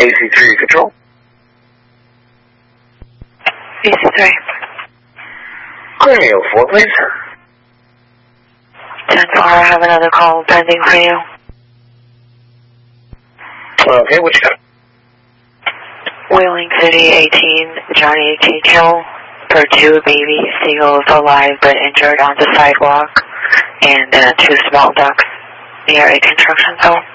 AC3 Control. AC3. Clearing 04, please. 10-4, I have another call pending for you. Okay, what you got? Wheeling City 18, Johnny Kill, per 2 baby seagulls alive but injured on the sidewalk, and 2 small ducks near a construction zone.